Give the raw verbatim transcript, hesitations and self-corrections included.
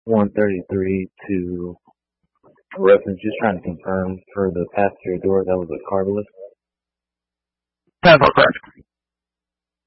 one thirty-three to reference, just trying to confirm for the passenger door that was a carbless. That's all correct.